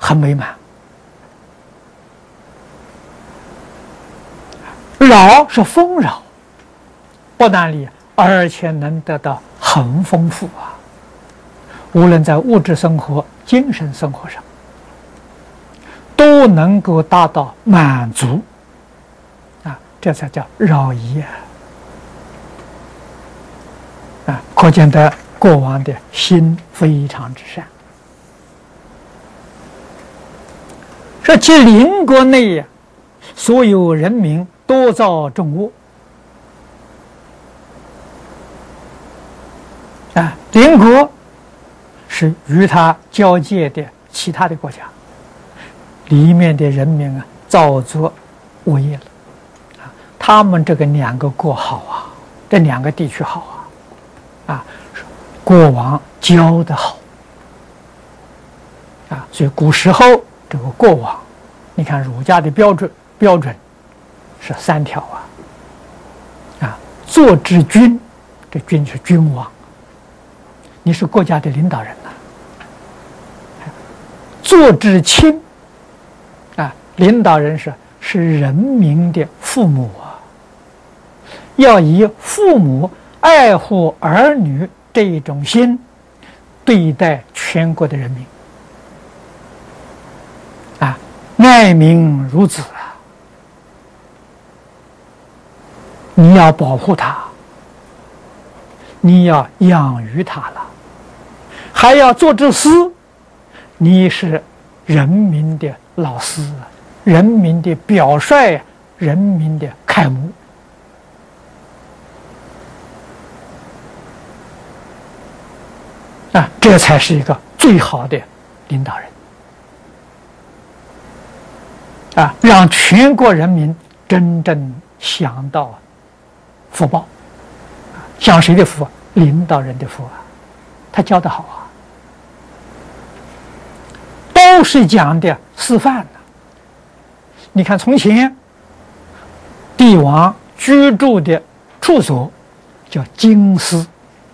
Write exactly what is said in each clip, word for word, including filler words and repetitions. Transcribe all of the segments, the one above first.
很美满。饶是丰饶，不但利，而且能得到很丰富啊！无论在物质生活、精神生活上，都能够达到满足啊！这才叫饶益啊！啊，可见得国王的心非常之善。说其邻国内所有人民多造众恶啊，邻国是与他交界的其他的国家，里面的人民啊造作恶业了啊，他们这个两个国好啊，这两个地区好啊，啊，国王教得好啊，所以古时候这个国王，你看儒家的标准标准是三条啊，啊，做之君，这君是君王，你是国家的领导人呐、啊；做之亲，啊，领导人是是人民的父母啊，要以父母爱护儿女这一种心对待全国的人民啊，爱民如子啊，你要保护他，你要养育他了，还要做之师，你是人民的老师，人民的表率，人民的楷模啊，这才是一个最好的领导人啊，让全国人民真正享到福报。享谁的福？领导人的福啊，他教得好啊，都是讲的示范的。你看从前帝王居住的处所叫京师，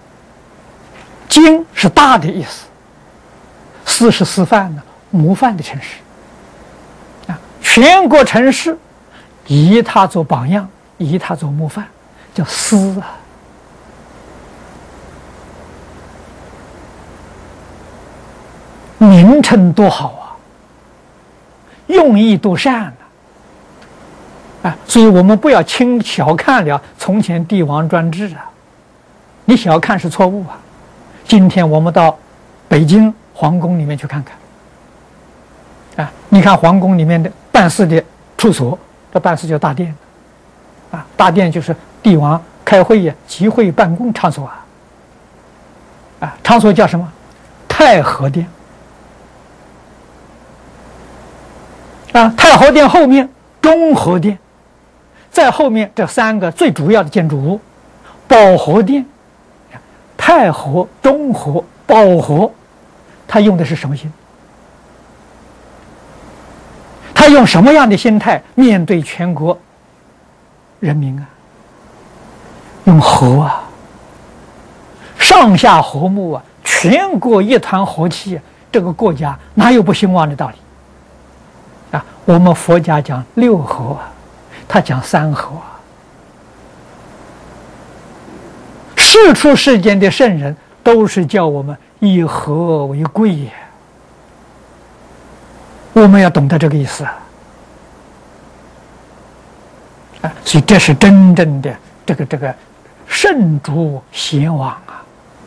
京是大的意思，师是示范的模范的城市啊，全国城市以他做榜样，以他做模范，叫师啊。名称多好啊，用意多善啊！啊，所以我们不要轻小看了从前帝王专制啊，你小看是错误啊。今天我们到北京皇宫里面去看看，啊，你看皇宫里面的办事的处所，这办事叫大殿，啊，大殿就是帝王开会呀、集会办公场所啊，啊，场所叫什么？太和殿。啊，太和殿后面中和殿，在后面这三个最主要的建筑物，保和殿，太和、中和、保和，他用的是什么心？他用什么样的心态面对全国人民啊？用和啊，上下和睦啊，全国一团和气啊，这个国家哪有不兴旺的道理？啊，我们佛家讲六和啊，他讲三和啊。世出世间的圣人都是叫我们以和为贵也，我们要懂得这个意思啊。啊，所以这是真正的这个这个圣主贤王啊。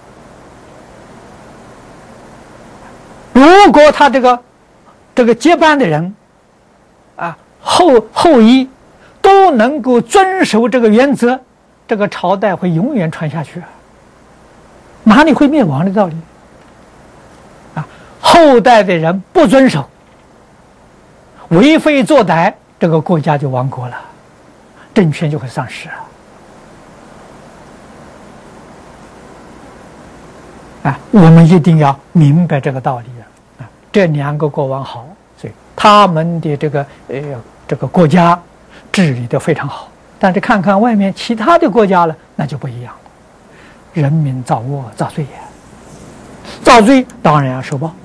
如果他这个这个接班的人。啊，后后裔都能够遵守这个原则，这个朝代会永远传下去啊，哪里会灭亡的道理？啊，后代的人不遵守，为非作歹，这个国家就亡国了，政权就会丧失啊。啊，我们一定要明白这个道理啊！啊，这两个国王好。他们的这个呃这个国家治理得非常好，但是看看外面其他的国家了，那就不一样了。人民造恶造罪也，造罪当然要受报。